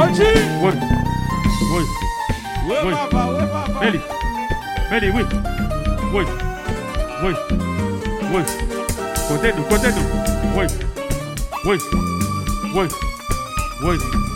Machi. Oui. Oui. Oui, Oui. papa, oui, papa. Meli. Meli, oui. Oui. Oui. Oui. Côté nous, côté nous. Oui. Oui. Oui. Oui.